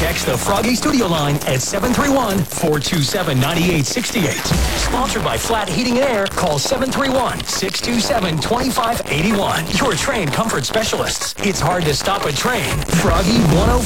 Text the Froggy Studio line at 731-427-9868. Sponsored by Flat Heating and Air. Call 731-627-2581. Your train comfort specialists. It's hard to stop a train. Froggy 105.